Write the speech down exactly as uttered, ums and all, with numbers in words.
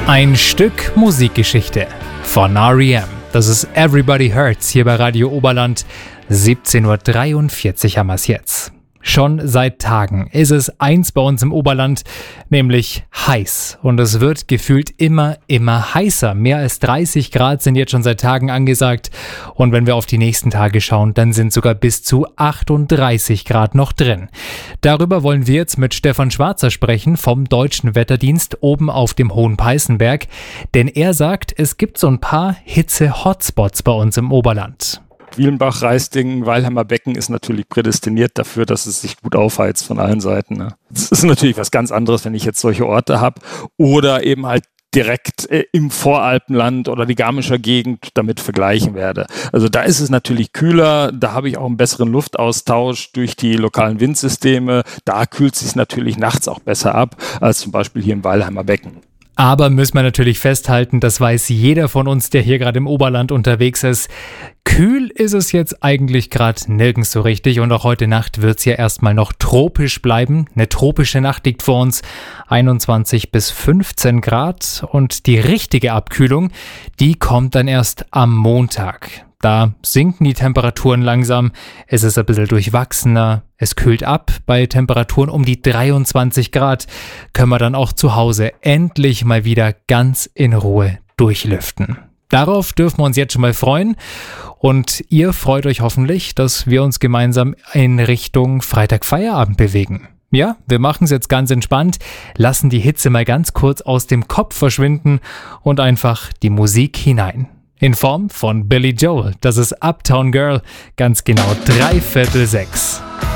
Ein Stück Musikgeschichte von R E M. Das ist Everybody Hurts hier bei Radio Oberland. siebzehn Uhr dreiundvierzig haben wir es jetzt. Schon seit Tagen ist es eins bei uns im Oberland, nämlich heiß. Und es wird gefühlt immer, immer heißer. Mehr als dreißig Grad sind jetzt schon seit Tagen angesagt. Und wenn wir auf die nächsten Tage schauen, dann sind sogar bis zu achtunddreißig Grad noch drin. Darüber wollen wir jetzt mit Stefan Schwarzer sprechen vom Deutschen Wetterdienst oben auf dem Hohen Peißenberg. Denn er sagt, es gibt so ein paar Hitze-Hotspots bei uns im Oberland. Wielenbach, Reisdingen, Weilheimer Becken ist natürlich prädestiniert dafür, dass es sich gut aufheizt von allen Seiten. Ne? Das ist natürlich was ganz anderes, wenn ich jetzt solche Orte habe oder eben halt direkt äh, im Voralpenland oder die Garmischer Gegend damit vergleichen werde. Also da ist es natürlich kühler, da habe ich auch einen besseren Luftaustausch durch die lokalen Windsysteme. Da kühlt es sich natürlich nachts auch besser ab als zum Beispiel hier im Weilheimer Becken. Aber müssen wir natürlich festhalten, das weiß jeder von uns, der hier gerade im Oberland unterwegs ist. Kühl ist es jetzt eigentlich gerade nirgends so richtig und auch heute Nacht wird es ja erstmal noch tropisch bleiben. Eine tropische Nacht liegt vor uns, einundzwanzig bis fünfzehn Grad und die richtige Abkühlung, die kommt dann erst am Montag. Da sinken die Temperaturen langsam, es ist ein bisschen durchwachsener, es kühlt ab. Bei Temperaturen um die dreiundzwanzig Grad können wir dann auch zu Hause endlich mal wieder ganz in Ruhe durchlüften. Darauf dürfen wir uns jetzt schon mal freuen und ihr freut euch hoffentlich, dass wir uns gemeinsam in Richtung Freitagfeierabend bewegen. Ja, wir machen es jetzt ganz entspannt, lassen die Hitze mal ganz kurz aus dem Kopf verschwinden und einfach die Musik hinein. In Form von Billy Joel. Das ist Uptown Girl, ganz genau drei Viertel sechs.